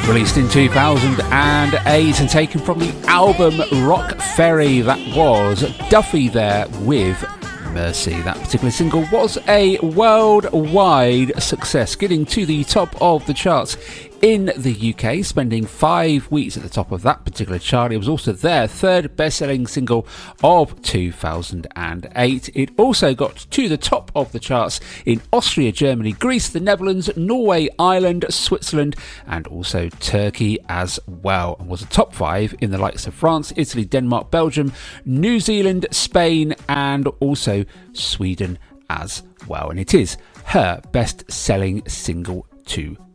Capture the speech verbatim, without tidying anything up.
Released in two thousand eight and taken from the album Rock Ferry, that was Duffy there with Mercy. That particular single was a worldwide success, getting to the top of the charts in the U K, spending five weeks at the top of that particular chart. It was also their third best-selling single of two thousand eight. It also got to the top of the charts in Austria, Germany, Greece, the Netherlands, Norway, Ireland, Switzerland, and also Turkey as well, and was a top five in the likes of France, Italy, Denmark, Belgium, New Zealand, Spain, and also Sweden as well. And it is her best-selling single to